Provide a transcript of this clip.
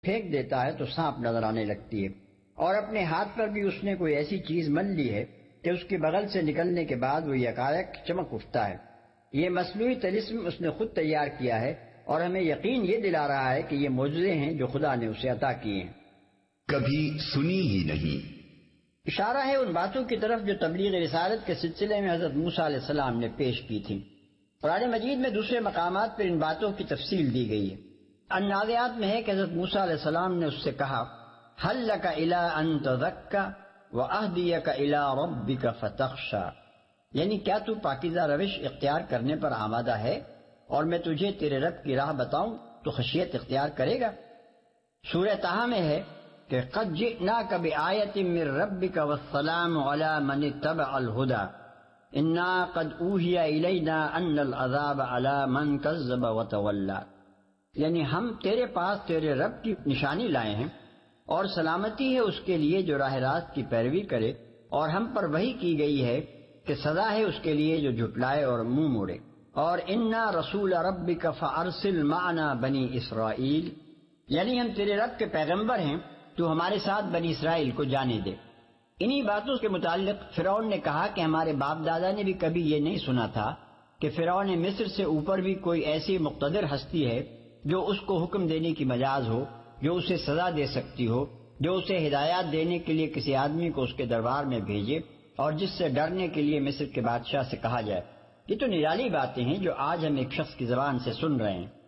پھینک دیتا ہے تو سانپ نظر آنے لگتی ہے، اور اپنے ہاتھ پر بھی اس نے کوئی ایسی چیز مل لی ہے کہ اس کے بغل سے نکلنے کے بعد وہ یکایک چمک اٹھتا ہے۔ یہ مصنوعی طلسم اس نے خود تیار کیا ہے، اور ہمیں یقین یہ دلا رہا ہے کہ یہ معجزے ہیں جو خدا نے اسے عطا کیے ہیں۔ کبھی سنی ہی نہیں۔ اشارہ ہے ان باتوں کی طرف جو تبلیغ رسالت کے سلسلے میں حضرت موسیٰ علیہ السلام نے پیش کی تھی۔ قرآن مجید میں دوسرے مقامات پر ان باتوں کی تفصیل دی گئی ہے۔ النازعات میں ہے کہ حضرت موسیٰ علیہ السلام نے اس سے کہا، هل لك إلى أن تزكى وأهديك إلى ربك فتخشى، یعنی کیا تو پاکیزہ روش اختیار کرنے پر آمادہ ہے اور میں تجھے تیرے رب کی راہ بتاؤں تو خشیت اختیار کرے گا۔ سورہ طٰہٰ میں ہے کہ قد جئناک بآیۃ من ربک والسلام علی من اتبع الہدی انا قد اوحی الینا ان العذاب علی من کذب وتولی، یعنی ہم تیرے پاس تیرے رب کی نشانی لائے ہیں، اور سلامتی ہے اس کے لیے جو راہ راست کی پیروی کرے، اور ہم پر وحی کی گئی ہے کہ سزا ہے اس کے لیے جو جھٹلائے اور منہ موڑے۔ اور انا رسول ربک فارسل معنا بنی اسرائیل، یعنی ہم تیرے رب کے پیغمبر ہیں، تو ہمارے ساتھ بنی اسرائیل کو جانے دے۔ انہی باتوں کے متعلق فرعون نے کہا کہ ہمارے باپ دادا نے بھی کبھی یہ نہیں سنا تھا کہ فرعون مصر سے اوپر بھی کوئی ایسی مقتدر ہستی ہے جو اس کو حکم دینے کی مجاز ہو، جو اسے سزا دے سکتی ہو، جو اسے ہدایات دینے کے لیے کسی آدمی کو اس کے دربار میں بھیجے، اور جس سے ڈرنے کے لیے مصر کے بادشاہ سے کہا جائے۔ یہ تو نرالی باتیں ہیں جو آج ہم ایک شخص کی زبان سے سن رہے ہیں۔